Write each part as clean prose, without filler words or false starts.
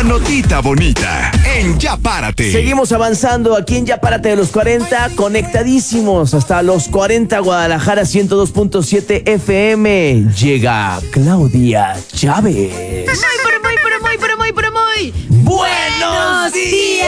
la notita bonita en Ya Párate. Seguimos avanzando aquí en Ya Párate de los 40, conectadísimos hasta los 40 Guadalajara 102.7 FM. Llega Claudia Chávez. Muy. ¡Buenos días!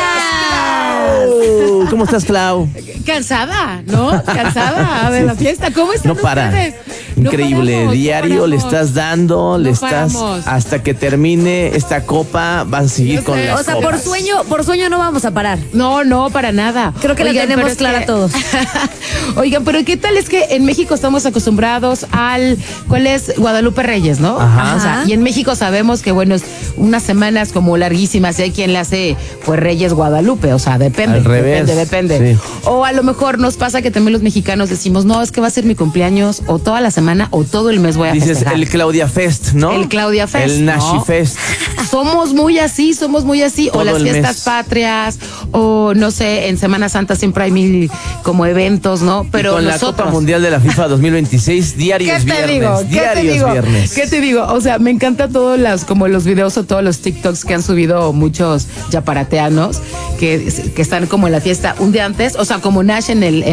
Clau! ¿Cómo estás, Clau? Cansada, ¿no? Cansada de la fiesta. ¿Cómo están No para. ustedes? Increíble, No paramos, diario no paramos. le estás dando, le No estás paramos. hasta que termine esta copa, vas a seguir Yo con sé. las O sea, copas. por sueño no vamos a parar. No, para nada. Creo que la tenemos pero es clara que- todos. Oigan, pero ¿qué tal es que en México estamos acostumbrados al... ¿Cuál es? Guadalupe Reyes, ¿no? Ajá. O sea, y en México sabemos que, bueno, es unas semanas como larguísimas y hay quien le hace, pues, Reyes Guadalupe. O sea, depende. Al revés. Depende. Sí. O a lo mejor nos pasa que también los mexicanos decimos, no, es que va a ser mi cumpleaños o toda la semana o todo el mes voy a Dices festejar. el Claudia Fest, ¿no? El Claudia Fest, El Nashi ¿no? Fest. Somos muy así. Todo O las el fiestas mes. patrias, o no sé, en Semana Santa siempre hay mil como eventos, ¿no? Pero Y con nosotros... la Copa Mundial de la FIFA 2026, diario ¿Qué es te viernes. digo? ¿Qué te Diario es digo? viernes. ¿Qué te digo? O sea, me encanta todos como los videos o todos los TikToks que han subido muchos yaparateanos que están como en la fiesta un día antes, o sea, como Nash en el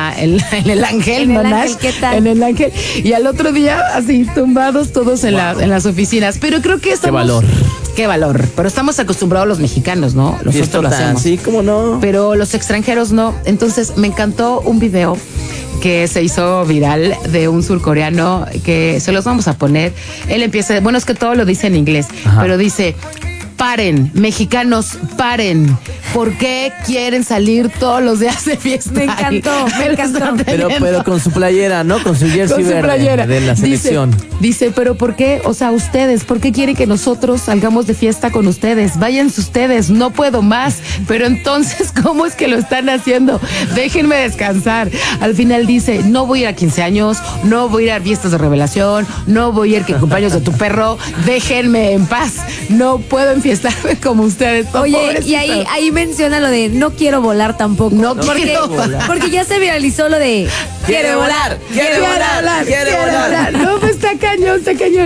Ángel, En ¿no, el Nash? Ángel, ¿qué tal? En el Ángel. Y al otro día, así, tumbados todos en las oficinas. Pero creo que estamos... valor. Qué valor. Pero estamos acostumbrados los mexicanos, ¿no? Nosotros lo Fiestota, hacemos. sí, cómo no. Pero los extranjeros no. Entonces me encantó un video que se hizo viral de un surcoreano que se los vamos a poner. Él empieza, bueno, es que todo lo dice en inglés, Ajá. pero dice: paren, mexicanos, paren. ¿Por qué quieren salir todos los días de fiesta? Me encantó, me encantó. Pero con su playera, ¿no? Con su jersey Con su verde playera. de la selección. Dice, pero ¿por qué? O sea, ustedes, ¿por qué quieren que nosotros salgamos de fiesta con ustedes? Váyanse ustedes, no puedo más. Pero entonces, ¿cómo es que lo están haciendo? Déjenme descansar. Al final dice, no voy a ir a 15 años, no voy a ir a fiestas de revelación, no voy a ir a cumpleaños de tu perro, déjenme en paz. No puedo enfiestarme como ustedes. Oye, Pobrecitos. y ahí menciona lo de no quiero volar tampoco. No porque, quiero volar. porque ya se viralizó lo de Quiere volar, quiere volar, quiere volar. No, pues está cañón.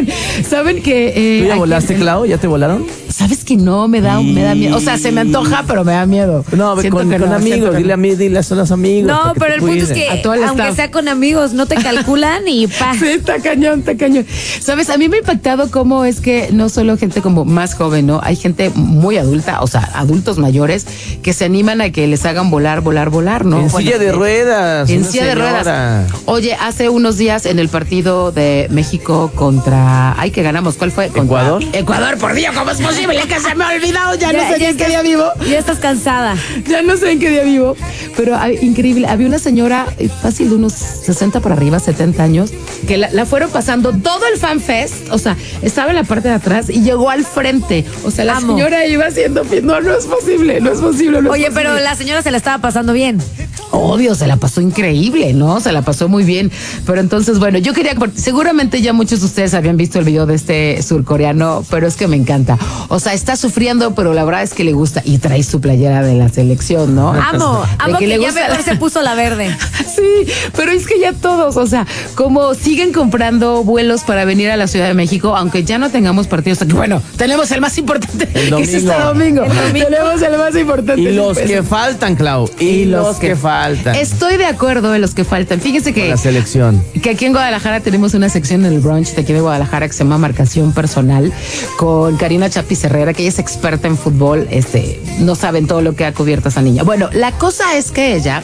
¿Saben que... ¿Tú ya aquí- volaste, Clau? ¿Ya te volaron? ¿Sabes que no? Me da miedo. O sea, se me antoja, pero me da miedo. No, Siento con que no, amigos. siento que Dile no. dile a los amigos. No, para que pero te el punto es cuiden. que A todo el aunque staff. sea con amigos, no te calculan y pa. Sí, está cañón. ¿Sabes? A mí me ha impactado cómo es que no solo gente como más joven, ¿no? Hay gente muy adulta, o sea, adultos mayores, que se animan a que les hagan volar, ¿no? En Bueno, silla de ruedas. En una silla de señora. ruedas. Oye, hace unos días en el partido de México contra... Ay, que ganamos. ¿Cuál fue? Contra ¿Ecuador? Ecuador, por Dios, ¿cómo es posible que se me ha olvidado? Ya no sé ni en qué día vivo. Ya estás cansada. Ya no sé en qué día vivo. Pero increíble. Había una señora fácil de unos 60 para arriba, 70 años, que la fueron pasando todo el fan fest. O sea, estaba en la parte de atrás y llegó al frente. O sea, la Amo. señora iba haciendo... No es posible. Oye, pero la señora se la estaba pasando bien. Obvio, se la pasó increíble, ¿no? Se la pasó muy bien. Pero entonces, bueno, yo quería... Seguramente ya muchos de ustedes habían visto el video de este surcoreano, pero es que me encanta. O sea, está sufriendo, pero la verdad es que le gusta. Y trae su playera de la selección, ¿no? Amo De que le ya gusta mejor la- se puso la verde. Sí, pero es que ya todos, o sea, como siguen comprando vuelos para venir a la Ciudad de México, aunque ya no tengamos partidos, que bueno, tenemos el más importante, El que es este domingo. domingo. Tenemos el más importante. Y los Pues, que faltan, Clau. Y los que faltan. Estoy de acuerdo en los que faltan. Fíjense Con que, la selección. que aquí en Guadalajara tenemos una sección en el brunch de aquí de Guadalajara que se llama Marcación Personal con Karina Chapis Herrera, que ella es experta en fútbol. No saben todo lo que ha cubierto esa niña. Bueno, la cosa es que ella,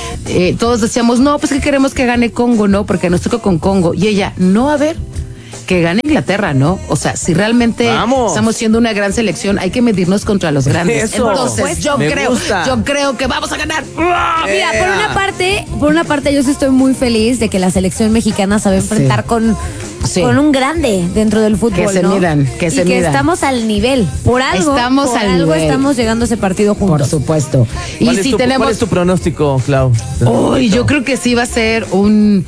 todos decíamos, no, pues que queremos que gane Congo, ¿no? Porque nos tocó con Congo. Y ella, no, a ver, que gane Inglaterra, ¿no? O sea, si realmente Vamos. estamos siendo una gran selección, hay que medirnos contra los grandes. Eso. Entonces, Me gusta. yo creo que vamos a ganar. Mira, por una parte yo sí estoy muy feliz de que la selección mexicana se va a enfrentar Sí. con un grande dentro del fútbol, Que se ¿no? midan, que se y que midan. estamos al nivel. Por algo Estamos llegando a ese partido Por juntos. supuesto. Y ¿Cuál es si tu- tenemos... ¿Cuál es tu pronóstico, Clau? Uy, yo creo que sí va a ser un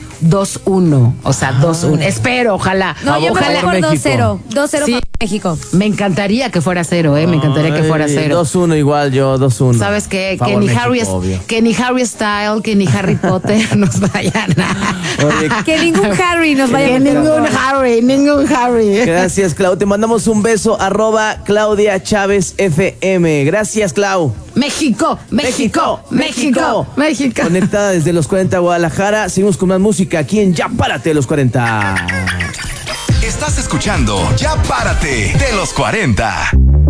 2-1. O sea, 2-1. Espero, ojalá. No, yo me Ojalá. voy por México. 2-0. 2-0 Sí. para México. Me encantaría que fuera 0, ¿eh? Me encantaría que fuera 0. 2-1 igual yo, 2-1. ¿Sabes qué? Favor México, obvio. Que ni Harry Styles, que ni Harry Potter nos vayan a... Oye, Que ningún Harry nos vaya a Que meter ninguno Ningún Harry. Gracias, Clau. Te mandamos un beso, @Claudia Chávez FM. Gracias, Clau. México. Conectada desde los 40 Guadalajara. Seguimos con más música aquí en Ya Párate de los 40. Estás escuchando Ya Párate de los 40.